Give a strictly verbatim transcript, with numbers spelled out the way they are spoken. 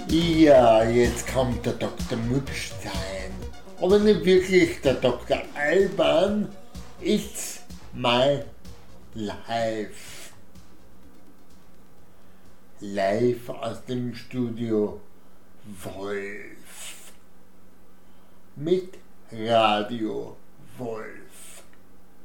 Ja, jetzt kommt der Doktor Mückstein. Aber nicht wirklich der Doktor Alban. It's my life. Live aus dem Studio Wolf. Mit Radio Wolf.